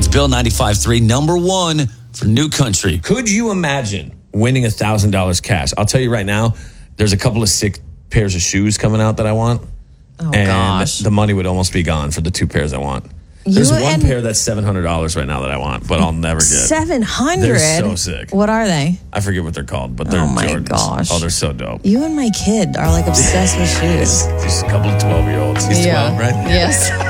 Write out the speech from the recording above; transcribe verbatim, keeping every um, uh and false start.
with Bill ninety-five point three, number one for New Country. Could you imagine winning one thousand dollars cash? I'll tell you right now, there's a couple of sick pairs of shoes coming out that I want. Oh, and gosh. the money would almost be gone for the two pairs I want. There's You one and- pair that's seven hundred dollars right now that I want, but I'll never get. seven hundred dollars? They're so sick. What are they? I forget what they're called, but they're Oh, my Jordans. gosh. Oh, they're so dope. You and my kid are like obsessed with shoes. Just a couple of twelve-year-olds. He's Yeah. twelve, right? Yes.